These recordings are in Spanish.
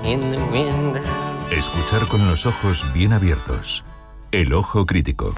in the window. Escuchar con los ojos bien abiertos. El ojo crítico.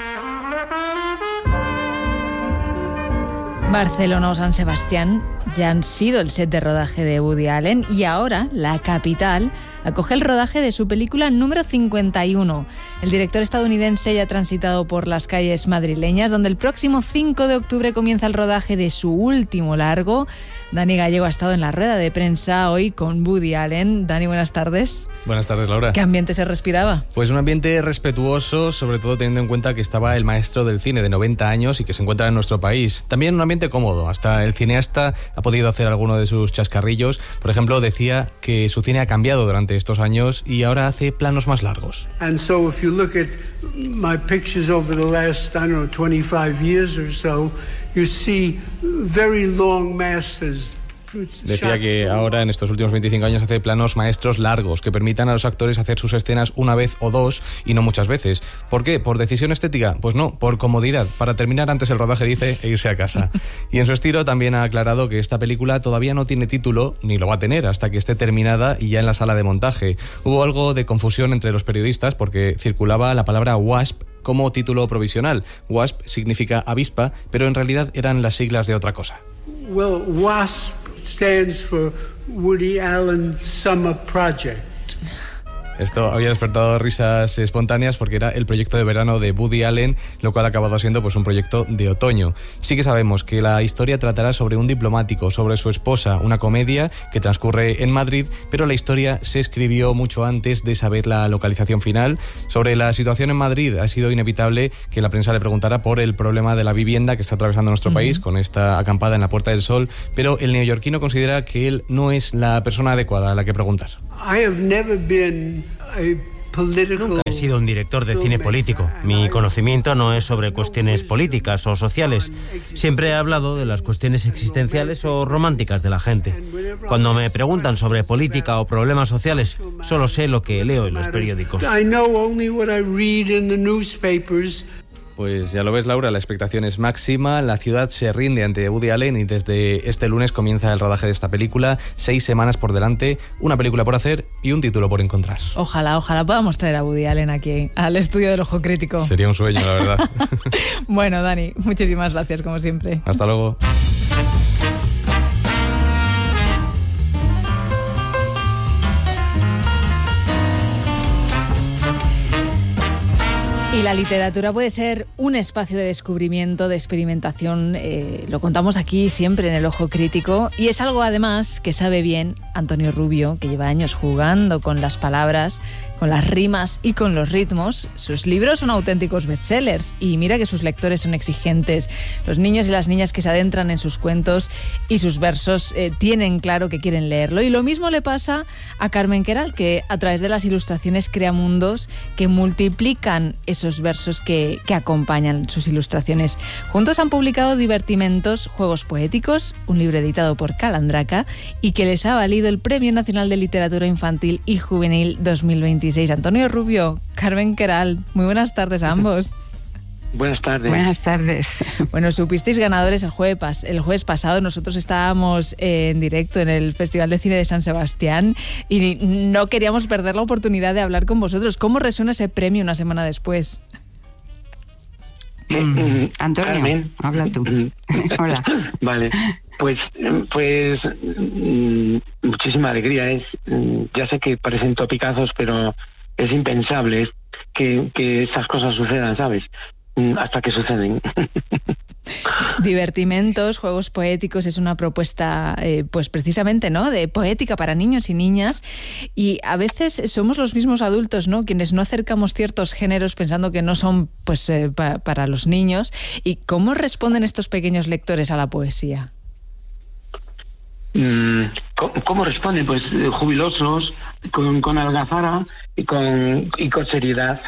Barcelona o San Sebastián ya han sido el set de rodaje de Woody Allen y ahora la capital acoge el rodaje de su película número 51. El director estadounidense ya ha transitado por las calles madrileñas, donde el próximo 5 de octubre comienza el rodaje de su último largo. Dani Gallego ha estado en la rueda de prensa hoy con Woody Allen. Dani, buenas tardes. Buenas tardes, Laura. ¿Qué ambiente se respiraba? Pues un ambiente respetuoso, sobre todo teniendo en cuenta que estaba el maestro del cine de 90 años y que se encuentra en nuestro país. También un ambiente cómodo. Hasta el cineasta ha podido hacer alguno de sus chascarrillos. Por ejemplo, decía que su cine ha cambiado durante estos años y ahora hace planos más largos. And so if you look at my pictures over the last, 25 years or so, you see very long masters. Decía que ahora, en estos últimos 25 años, hace planos maestros largos que permitan a los actores hacer sus escenas una vez o dos y no muchas veces. ¿Por qué? ¿Por decisión estética? Pues no, por comodidad, para terminar antes el rodaje, dice, e irse a casa. Y en su estilo también ha aclarado que esta película todavía no tiene título, ni lo va a tener hasta que esté terminada y ya en la sala de montaje. Hubo algo de confusión entre los periodistas porque circulaba la palabra WASP como título provisional. WASP significa avispa, pero en realidad eran las siglas de otra cosa. Well, WASP stands for Woody Allen Summer Project. Esto había despertado risas espontáneas porque era el proyecto de verano de Woody Allen, lo cual ha acabado siendo pues un proyecto de otoño. Sí que sabemos que la historia tratará sobre un diplomático, sobre su esposa, una comedia que transcurre en Madrid, pero la historia se escribió mucho antes de saber la localización final. Sobre la situación en Madrid ha sido inevitable que la prensa le preguntara por el problema de la vivienda que está atravesando nuestro país con esta acampada en la Puerta del Sol, pero el neoyorquino considera que él no es la persona adecuada a la que preguntar. Nunca he sido un director de cine político. Mi conocimiento no es sobre cuestiones políticas o sociales. Siempre he hablado de las cuestiones existenciales o románticas de la gente. Cuando me preguntan sobre política o problemas sociales, solo sé lo que leo en los periódicos. Pues ya lo ves, Laura, la expectación es máxima, la ciudad se rinde ante Woody Allen y desde este lunes comienza el rodaje de esta película. 6 semanas por delante, una película por hacer y un título por encontrar. Ojalá podamos traer a Woody Allen aquí, al estudio del Ojo Crítico. Sería un sueño, la verdad. Bueno, Dani, muchísimas gracias, como siempre. Hasta luego. Y la literatura puede ser un espacio de descubrimiento, de experimentación, lo contamos aquí siempre en el Ojo Crítico, y es algo además que sabe bien Antonio Rubio, que lleva años jugando con las palabras, con las rimas y con los ritmos. Sus libros son auténticos bestsellers y mira que sus lectores son exigentes. Los niños y las niñas que se adentran en sus cuentos y sus versos tienen claro que quieren leerlo. Y lo mismo le pasa a Carmen Queralt, que a través de las ilustraciones crea mundos que multiplican esos versos que acompañan sus ilustraciones. Juntos han publicado Divertimentos, Juegos Poéticos, un libro editado por Calandraca y que les ha valido el Premio Nacional de Literatura Infantil y Juvenil 2026. Antonio Rubio, Carmen Queralt, muy buenas tardes a ambos. Buenas tardes. Buenas tardes. Bueno, supisteis ganadores el jueves pasado. Nosotros estábamos en directo en el Festival de Cine de San Sebastián y no queríamos perder la oportunidad de hablar con vosotros. ¿Cómo resuena ese premio una semana después? Antonio, Carmen, habla tú. Hola. Vale, pues muchísima alegría. Ya sé que parecen topicazos, pero es impensable que esas cosas sucedan, ¿sabes? Hasta que suceden. Divertimentos, Juegos Poéticos es una propuesta, pues precisamente, ¿no?, de poética para niños y niñas, y a veces somos los mismos adultos, ¿no?, quienes no acercamos ciertos géneros pensando que no son, pues, para los niños. ¿Y cómo responden estos pequeños lectores a la poesía? ¿Cómo responden? Pues jubilosos, con algazara y con seriedad.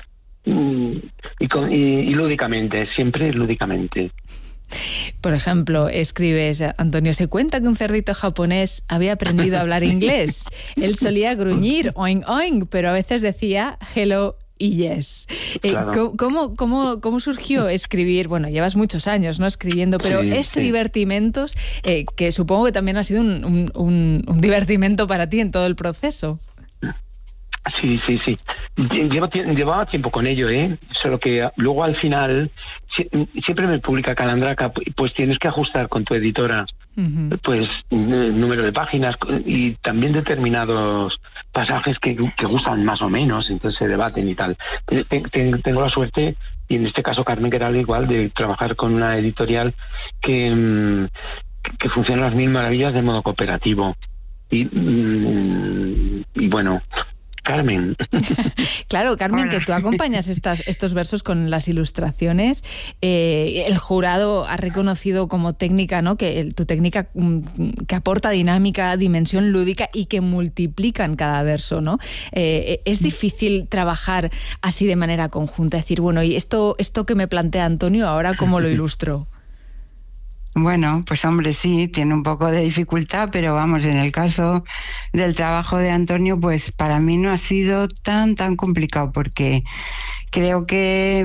Y lúdicamente, siempre lúdicamente. Por ejemplo, escribes, Antonio, se cuenta que un cerdito japonés había aprendido a hablar inglés. Él solía gruñir, oing, oing, pero a veces decía hello y yes. Claro. ¿Cómo surgió escribir? Bueno, llevas muchos años, ¿no?, escribiendo, pero sí. Divertimentos, que supongo que también ha sido un divertimento para ti en todo el proceso. Sí. Llevaba tiempo con ello, solo que luego al final siempre me publica Calandraca, pues tienes que ajustar con tu editora pues número de páginas y también determinados pasajes que gustan más o menos, entonces se debaten y tal. Tengo la suerte, y en este caso Carmen Queralt igual, de trabajar con una editorial que funciona a las mil maravillas de modo cooperativo. Y bueno, Carmen. Claro, Carmen, Hola. que tú acompañas estos versos con las ilustraciones. El jurado ha reconocido como técnica, ¿no?, que tu técnica que aporta dinámica, dimensión lúdica y que multiplican cada verso, ¿no? Es difícil trabajar así de manera conjunta, decir, bueno, y esto que me plantea Antonio, ahora ¿cómo lo ilustro? Bueno, pues hombre, sí, tiene un poco de dificultad, pero vamos, en el caso del trabajo de Antonio, pues para mí no ha sido tan complicado, porque creo que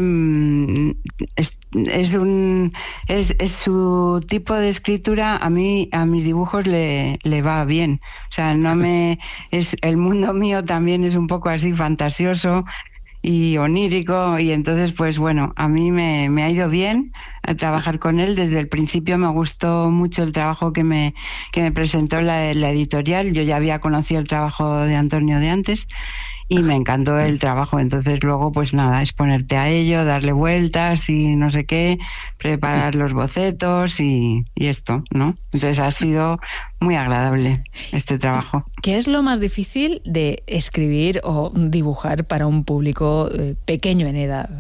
es su tipo de escritura, a mis dibujos le va bien. O sea, el mundo mío también es un poco así fantasioso y onírico, y entonces pues bueno, a mí me ha ido bien a trabajar con él. Desde el principio me gustó mucho el trabajo que me presentó la editorial. Yo ya había conocido el trabajo de Antonio de antes y me encantó el trabajo. Entonces luego pues nada, es ponerte a ello, darle vueltas y no sé qué, preparar los bocetos y esto, ¿no? Entonces ha sido muy agradable este trabajo. ¿Qué es lo más difícil de escribir o dibujar para un público pequeño en edad?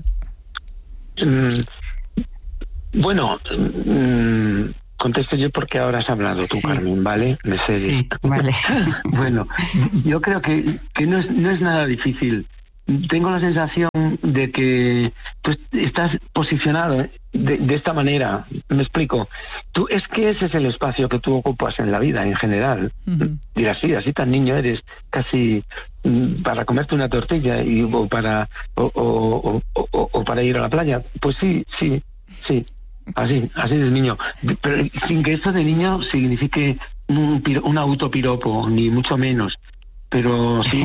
Bueno, contesto yo porque ahora has hablado tú, Sí. Carmen, ¿vale? Me cedes. Sí, vale. Bueno, yo creo que no es nada difícil. Tengo la sensación de que tú estás posicionado de esta manera. Me explico. Es que ese es el espacio que tú ocupas en la vida en general. Dirás, sí, así tan niño eres, casi para comerte una tortilla o para ir a la playa. Pues sí. Así de niño, pero sin que eso de niño signifique un autopiropo, ni mucho menos, pero sí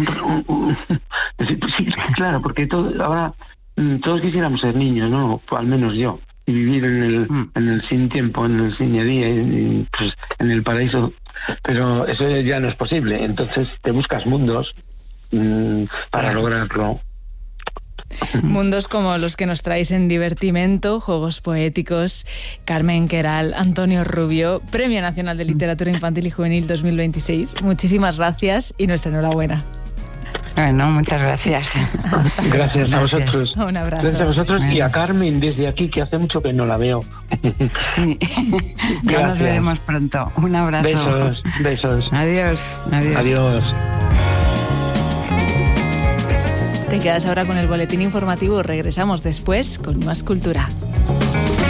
sí, claro, porque ahora todos quisiéramos ser niños, ¿no? Pues al menos yo, y vivir en el sin tiempo, en el sin día, y pues en el paraíso, pero eso ya no es posible. Entonces te buscas mundos para lograrlo. Mundos como los que nos traéis en Divertimento, Juegos Poéticos. Carmen Queralt, Antonio Rubio, Premio Nacional de Literatura Infantil y Juvenil 2026. Muchísimas gracias y nuestra enhorabuena. Bueno, muchas gracias. Gracias a vosotros. Un abrazo. Gracias a vosotros y a Carmen desde aquí, que hace mucho que no la veo. Sí, ya nos veremos pronto. Un abrazo. Besos. Adiós. Te quedas ahora con el boletín informativo. Regresamos después con más cultura.